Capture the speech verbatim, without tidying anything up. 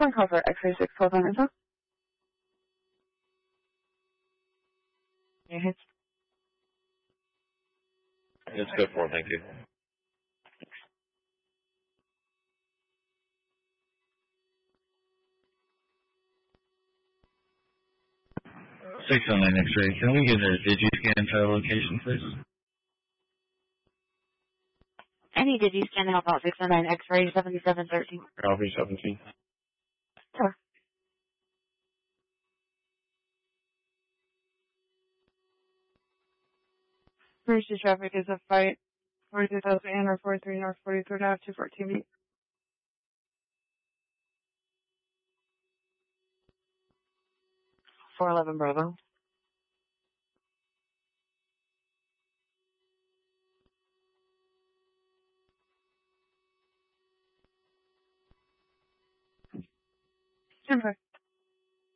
One call for X-ray six twelve on info. Yeah, it's It's good for, thank you. six oh nine X-ray, can we get a digi-scan to our location, please? any digi-scan to help out six oh nine X-ray seventy-seven thirteen. Copy seventeen. Sure. First to traffic is a fight. forty-two thousand or forty-three North forty-third Ave, two fourteen B. four eleven Bravo. ten five.